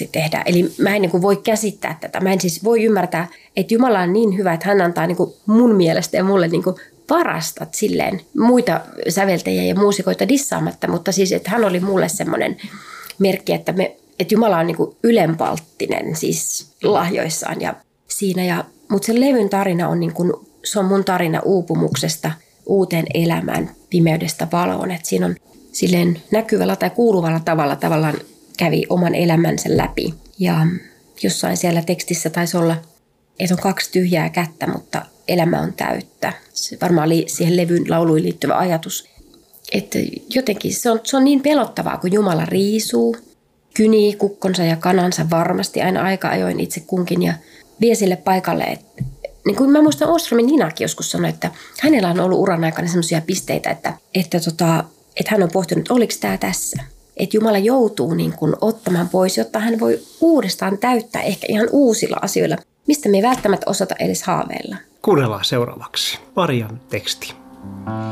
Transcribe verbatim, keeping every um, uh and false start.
helposti tehdään. Eli mä en niin kuin voi käsittää tätä. Mä en siis voi ymmärtää, että Jumala on niin hyvä, että hän antaa niin kuin mun mielestä ja mulle niin kuin parasta silleen muita säveltäjiä ja muusikoita dissaamatta, mutta siis, että hän oli mulle semmoinen merkki, että, me, että Jumala on niin kuin ylenpalttinen siis lahjoissaan ja siinä. Ja, mutta sen levyn tarina on, niin kuin, se on mun tarina uupumuksesta uuteen elämään, pimeydestä valoon. Että siinä on silleen näkyvällä tai kuuluvalla tavalla tavallaan kävi oman elämänsä läpi. Ja jossain siellä tekstissä taisi olla, että on kaksi tyhjää kättä, mutta elämä on täyttä. Se varmaan oli siihen levyn lauluihin liittyvä ajatus. Että jotenkin se on, se on niin pelottavaa, kun Jumala riisuu, kynii kukkonsa ja kanansa varmasti aina aika ajoin itse kunkin ja vie sille paikalle. Että, niin kuin mä muistan Åströmin Ninakin joskus sanoi, että hänellä on ollut uran aikana sellaisia pisteitä, että, että, tota, että hän on pohtinut, että oliko tämä tässä. Että Jumala joutuu niin kuin ottamaan pois, jotta hän voi uudestaan täyttää ehkä ihan uusilla asioilla, mistä me ei välttämättä osata edes haaveilla. Kuunnellaan seuraavaksi Marian teksti.